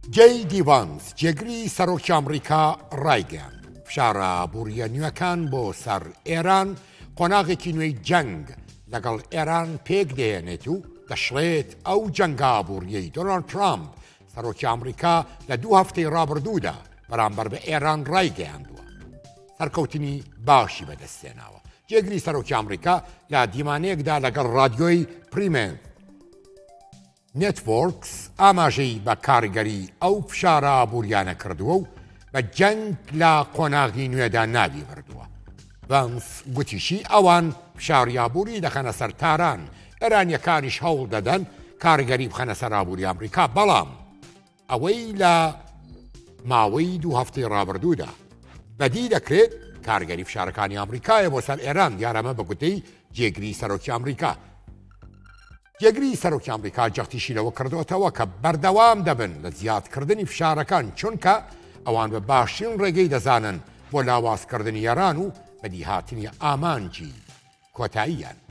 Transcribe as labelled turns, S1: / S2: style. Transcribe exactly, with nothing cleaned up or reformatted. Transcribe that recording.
S1: جەی دیڤانس جێگری سەرۆکی ئەمریکا ڕایگەیاند فشارە بوریە نوێەکان بۆ سەر ئێران قۆناغێکی نوێی جەنگ لەگەڵ ئێران پێک دێنێت و دەشڵێت ئەو جەنگا بوریەی دۆناڵد ترامپ سەرۆکی ئەمریکا لە دوو هەفتەی ڕابردوودا بەرامبەر بە ئێران ڕایگەیاندووە سەرکەوتنی باشی بەدەستێناوە. جێگری سەرۆکی ئەمریکا لە دیمانەیەکدا لەگەڵ ڕادیۆی پریمێن نێتوۆرکس ئاماژەی بە کارگەری ئەو فشارە بوریانە کردووە و بە جەنگ لە قۆناغی نوێدا ناوی بردووە. ڤانس گوتیشی ئەوان فشاریابووری دەخەنە سەر تاران ئێرانیەکانیش هەوڵ دەدەن کارگەری بخەنە سەر ئابووری ئەمریکا، بەڵام ئەوەی لە ماوەی دوو هەفتەی ڕابردوودا بەدی دەکرێت کارگەری فشارەکانی ئەمریکایە بۆ سەر ئێران دیارەمە بە گوتەی جێگری سەرۆکی ئەمریکا. جێگری سەرۆکی ئەمریکا جەختیشی لەوە کردوەتەوە کە بەردەوام دەبن لە زیادکردنی فشارەکان چونکە ئەوان بە باشترین ڕێگەی دەزانن بۆ لاوازکردنی ئێران و بەدیهاتنی ئامانجی کۆتاییان.